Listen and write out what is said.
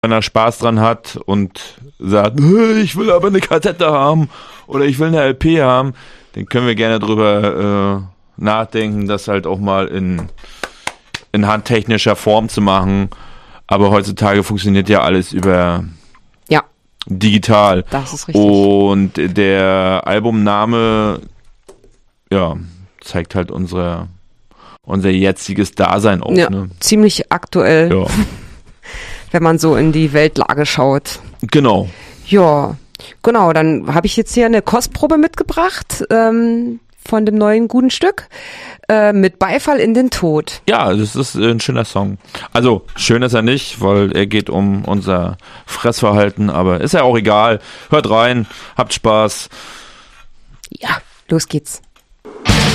wenn er Spaß dran hat und sagt, ich will aber eine Kassette haben oder ich will eine LP haben, dann können wir gerne drüber nachdenken, das halt auch mal in handtechnischer Form zu machen. Aber heutzutage funktioniert ja alles über digital. Das ist richtig. Und der Albumname zeigt halt unser jetziges Dasein auch. Ja, ne? Ziemlich aktuell, Ja. wenn man so in die Weltlage schaut. Genau. Ja, genau, dann habe ich jetzt hier eine Kostprobe mitgebracht von dem neuen guten Stück mit Beifall in den Tod. Ja, das ist ein schöner Song. Also, schön ist er nicht, weil er geht um unser Fressverhalten, aber ist ja auch egal. Hört rein, habt Spaß. Ja, los geht's.